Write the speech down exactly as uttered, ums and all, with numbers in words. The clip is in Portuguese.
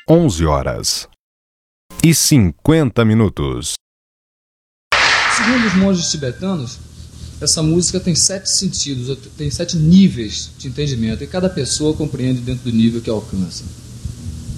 onze horas e cinquenta minutos. Segundo os monges tibetanos, essa música tem sete sentidos, tem sete níveis de entendimento, e cada pessoa compreende dentro do nível que alcança.